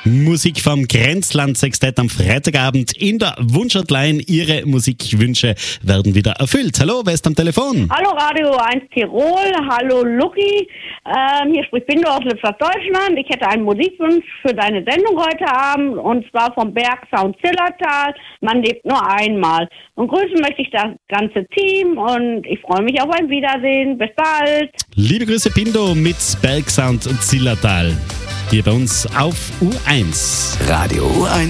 Musik vom Grenzland Sextett am Freitagabend in der Wunschhotline. Ihre Musikwünsche werden wieder erfüllt. Hallo, wer ist am Telefon? Hallo Radio 1 Tirol, hallo Lucky, hier spricht Bindo aus Lippstadt, Deutschland. Ich hätte einen Musikwunsch für deine Sendung heute Abend und zwar vom Bergsound Zillertal. Man lebt nur einmal. Und grüßen möchte ich das ganze Team und ich freue mich auf ein Wiedersehen. Bis bald. Liebe Grüße Bindo mit Bergsound Zillertal. Hier bei uns auf U1. Radio U1